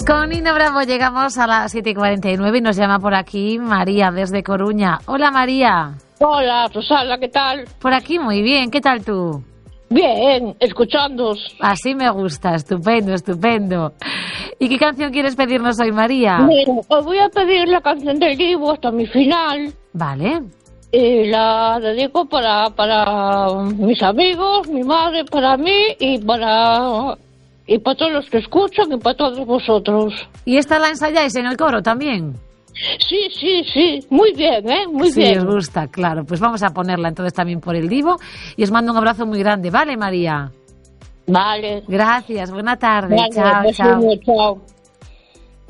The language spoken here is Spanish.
Con Nino Bravo llegamos a las 7:49 y nos llama por aquí María desde Coruña. Hola María. Hola Rosana, ¿qué tal? Por aquí muy bien, ¿qué tal tú? Bien, escuchándoos. Así me gusta, estupendo, estupendo. ¿Y qué canción quieres pedirnos hoy, María? Mira, os voy a pedir la canción del Divo hasta mi final. Vale. Y la dedico para mis amigos, mi madre, para mí y para todos los que escuchan y para todos vosotros. ¿Y esta la ensayáis en el coro también? Sí, muy bien, muy bien. Sí, os gusta, claro. Pues vamos a ponerla entonces también por el Divo y os mando un abrazo muy grande, ¿vale, María? Vale. Gracias, buena tarde. Vale, Chao, pues chao. chao.